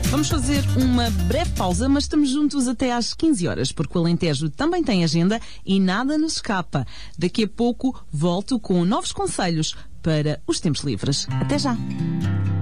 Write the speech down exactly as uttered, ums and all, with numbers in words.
Vamos fazer uma breve pausa, mas estamos juntos até às quinze horas, porque o Alentejo também tem agenda e nada nos escapa. Daqui a pouco volto com novos conselhos para os tempos livres. Até já!